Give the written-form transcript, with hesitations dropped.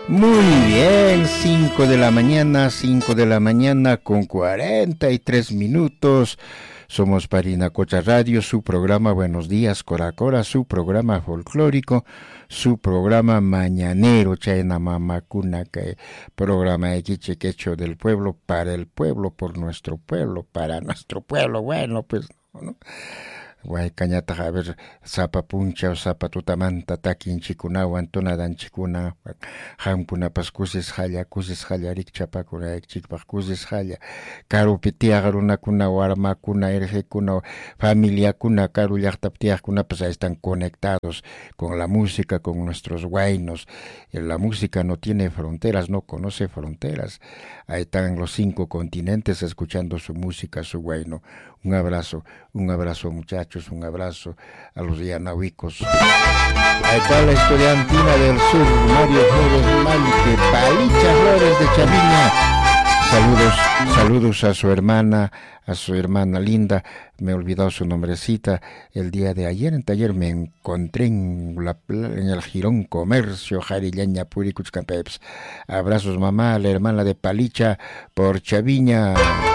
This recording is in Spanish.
Muy bien, 5 de la mañana, 5 de la mañana con 43 minutos. Somos Parinacocha Radio, su programa Buenos Días Cora Cora, su programa folclórico, su programa mañanero, Chayna Mamakuna, que programa Equiche Quecho del pueblo, para el pueblo, por nuestro pueblo, para nuestro pueblo. Bueno, pues, ¿no? Guay cañata a ver zapa puncha o zapa tutamanta takin chikuna wantuna dan chikuna hampuna pascusis halla rik chapakuna chikpak kusis halla karu pitia garuna kuna warma kuna erge kuna familia kuna karu llaqtaptiah kuna pues ahí están conectados con la música, con nuestros guainos. La música no tiene fronteras, no conoce fronteras. Ahí están los 5 continentes escuchando su música, su guaino. Un abrazo muchachos, un abrazo a los llanahuicos. Ahí está la estudiantina del sur, Mario Flores Mante, Palicha Flores de Chaviña. Saludos a su hermana linda. Me he olvidado su nombrecita. El día de ayer, en taller, me encontré en el Girón Comercio, Jarileña, Puricuchcampeps. Abrazos mamá, la hermana de Palicha por Chaviña.